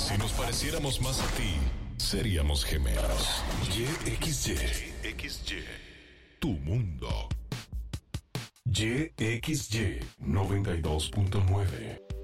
Si nos pareciéramos más a ti, seríamos gemelos. YXY. Tu mundo. YXY 92.9.